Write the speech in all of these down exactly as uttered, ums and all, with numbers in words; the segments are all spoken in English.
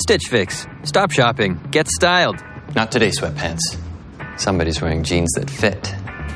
Stitch Fix. Stop shopping. Get styled. Not today, sweatpants. Somebody's wearing jeans that fit.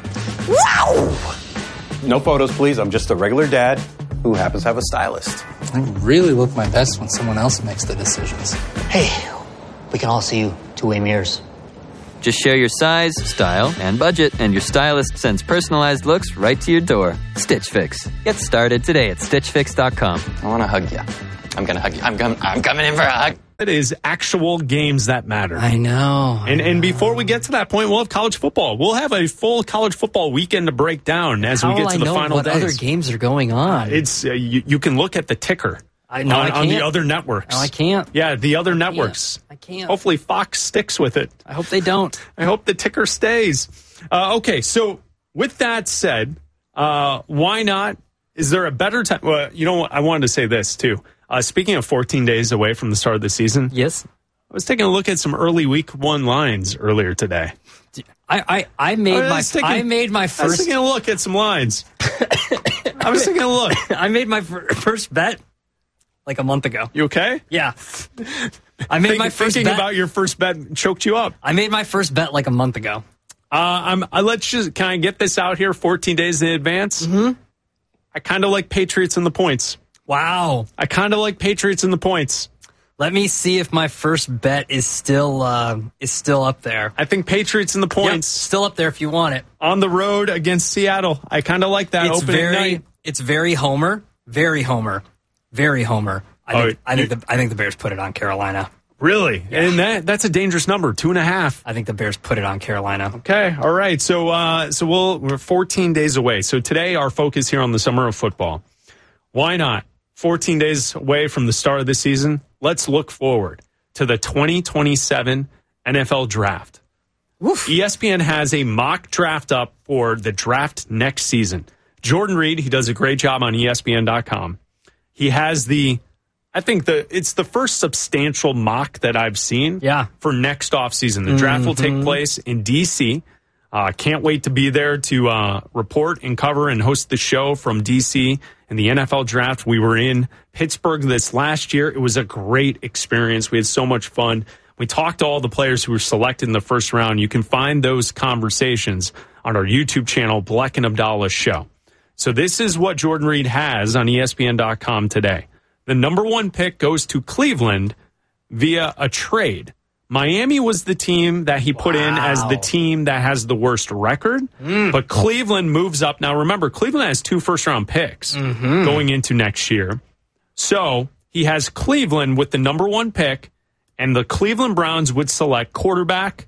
Wow! No photos, please. I'm just a regular dad who happens to have a stylist. I really look my best when someone else makes the decisions. Hey, we can all see you two-way mirrors. Just share your size, style, and budget, and your stylist sends personalized looks right to your door. Stitch Fix. Get started today at stitch fix dot com. I want to hug you. I'm going to hug you. I'm, com- I'm coming in for a hug. It is actual games that matter. I know. I and know. and before we get to that point, we'll have college football. We'll have a full college football weekend to break down as How we get will to I the know final what days. other games are going on? It's uh, you, you can look at the ticker I know on, I on the can't. other networks. No, I can't. Yeah, the other networks. I can't. Hopefully Fox sticks with it. I hope they don't. I hope the ticker stays. Uh, okay, so with that said, uh, why not? Is there a better time? Well, you know what? I wanted to say this too. Uh, speaking of fourteen days away from the start of the season. Yes. I was taking a look at some early week one lines earlier today. I, I, I made I my taking, I made my I was first taking a look at some lines. I was taking a look. I made my fir- first bet like a month ago. You okay? Yeah. I made Think, my first thinking bet. about your first bet choked you up. I made my first bet like a month ago. Uh, I'm. I let's just kind of get this out here. fourteen days in advance. Mm-hmm. I kind of like Patriots in the points. Wow. I kind of like Patriots in the points. Let me see if my first bet is still uh, is still up there. I think Patriots in the points. Yep, still up there if you want it. On the road against Seattle. I kind of like that It's opening very night. it's very homer, very homer, very homer. I think Oh, I think you- the I think the Bears put it on Carolina. Really? Yeah. And that that's a dangerous number, two and a half. I think the Bears put it on Carolina. Okay, all right. So uh, so we'll we're fourteen days away. So today our focus here on the summer of football. Why not? fourteen days away from the start of the season. Let's look forward to the twenty twenty-seven N F L draft. Oof. E S P N has a mock draft up for the draft next season. Jordan Reed, he does a great job on E S P N dot com. He has the, I think the it's the first substantial mock that I've seen Yeah. for next offseason. The draft Mm-hmm. will take place in D C. Uh, can't wait to be there to uh, report and cover and host the show from D C and the N F L draft. We were in Pittsburgh this last year. It was a great experience. We had so much fun. We talked to all the players who were selected in the first round. You can find those conversations on our YouTube channel, Bleck and Abdallah Show. So this is what Jordan Reed has on E S P N dot com today. The number one pick goes to Cleveland via a trade. Miami was the team that he put wow. in as the team that has the worst record, mm. but Cleveland moves up. Now, remember, Cleveland has two first-round picks mm-hmm. going into next year. So he has Cleveland with the number one pick, and the Cleveland Browns would select quarterback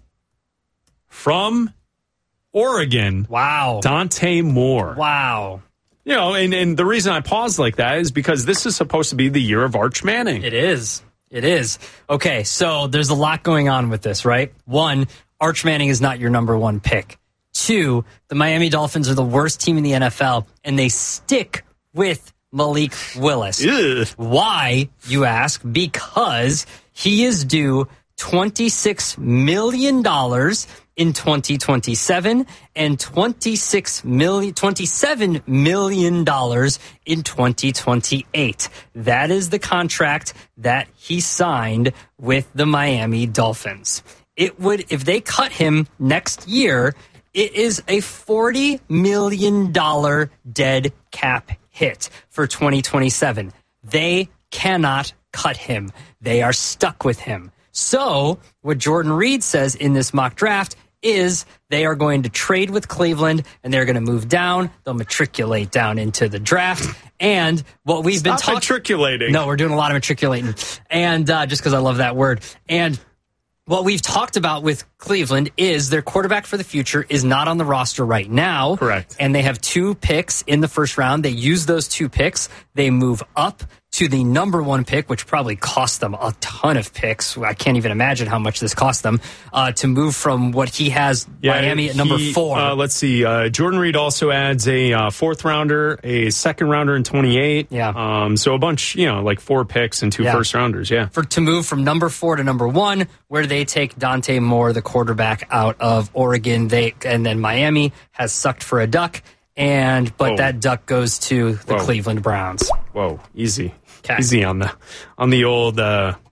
from Oregon. Wow. Dante Moore. Wow. You know, and, and the reason I paused like that is because this is supposed to be the year of Arch Manning. It is. It is. Okay, so there's a lot going on with this, right? One, Arch Manning is not your number one pick. Two, the Miami Dolphins are the worst team in the N F L, and they stick with Malik Willis. Ugh. Why, you ask? Because he is due twenty-six million dollars in twenty twenty-seven and twenty-six million, twenty-seven million dollars in twenty twenty-eight. That is the contract that he signed with the Miami Dolphins. It would, if they cut him next year, it is a forty million dollars dead cap hit for twenty twenty-seven. They cannot cut him. They are stuck with him. So what Jordan Reed says in this mock draft is they are going to trade with Cleveland and they're going to move down. They'll matriculate down into the draft. And what we've Stop been talking... matriculating. No, we're doing a lot of matriculating. And uh, just because I love that word. And what we've talked about with Cleveland is their quarterback for the future is not on the roster right now. Correct. And they have two picks in the first round. They use those two picks. They move up to the number one pick, which probably cost them a ton of picks. I can't even imagine how much this cost them uh, to move from what he has yeah, Miami at number he, four. Uh, let's see. Uh, Jordan Reed also adds a uh, fourth rounder, a second rounder in twenty-eight. Yeah. Um, so a bunch, you know, like four picks and two Yeah. first rounders. Yeah. For to move from number four to number one, where they take Dante Moore, the quarterback out of Oregon. They and then Miami has sucked for a duck, and but Whoa. that duck goes to the Whoa. Cleveland Browns. Whoa, easy. Okay. Easy on the on the old uh,